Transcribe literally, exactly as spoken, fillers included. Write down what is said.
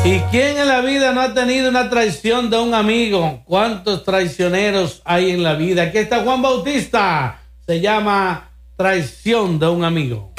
¿Y quién en la vida no ha tenido una traición de un amigo? ¿Cuántos traicioneros hay en la vida? Aquí está Juan Bautista. Se llama Traición de un amigo.